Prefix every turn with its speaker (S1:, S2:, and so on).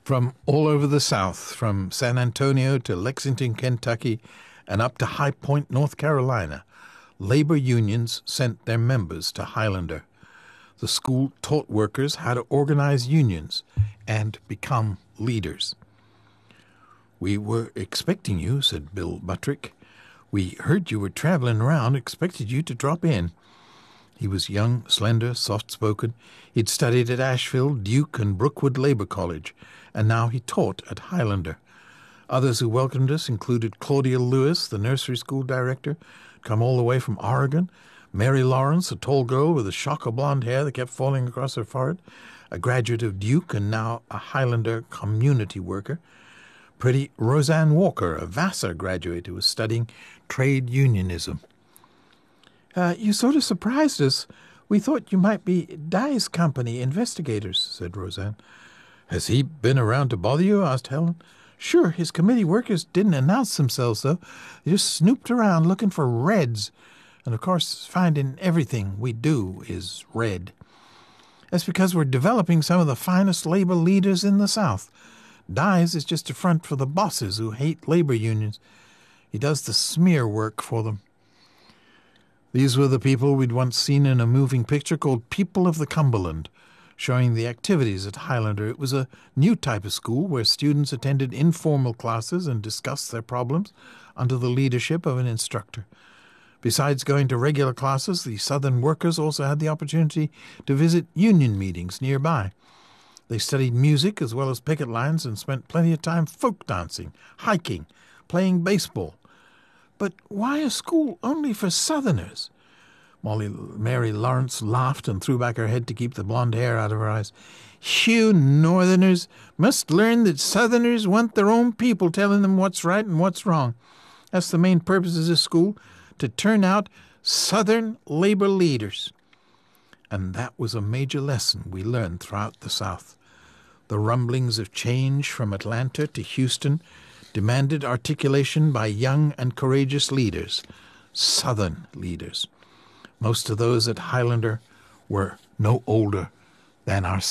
S1: From all over the South, from San Antonio to Lexington, Kentucky, and up to High Point, North Carolina, labor unions sent their members to Highlander. The school taught workers how to organize unions and become leaders. "We were expecting you," said Bill Buttrick. "We heard you were traveling around, expected you to drop in." He was young, slender, soft-spoken. He'd studied at Asheville, Duke, and Brookwood Labor College, and now he taught at Highlander. Others who welcomed us included Claudia Lewis, the nursery school director, come all the way from Oregon, Mary Lawrence, a tall girl with a shock of blonde hair that kept falling across her forehead, a graduate of Duke and now a Highlander community worker, pretty Roseanne Walker, a Vassar graduate who was studying trade unionism. "You sort of surprised us. We thought you might be Dye's company investigators," said Roseanne. "Has he been around to bother you?" asked Helen. "Sure, his committee workers didn't announce themselves, though. They just snooped around looking for reds. And, of course, finding everything we do is red. That's because we're developing some of the finest labor leaders in the South. Dye's is just a front for the bosses who hate labor unions. He does the smear work for them." These were the people we'd once seen in a moving picture called People of the Cumberland, showing the activities at Highlander. It was a new type of school where students attended informal classes and discussed their problems under the leadership of an instructor. Besides going to regular classes, the Southern workers also had the opportunity to visit union meetings nearby. They studied music as well as picket lines and spent plenty of time folk dancing, hiking, playing baseball. "But why a school only for Southerners?" Mary Lawrence laughed and threw back her head to keep the blonde hair out of her eyes. "You Northerners must learn that Southerners want their own people telling them what's right and what's wrong. That's the main purpose of this school, to turn out Southern labor leaders." And that was a major lesson we learned throughout the South. The rumblings of change from Atlanta to Houston demanded articulation by young and courageous leaders, Southern leaders. Most of those at Highlander were no older than our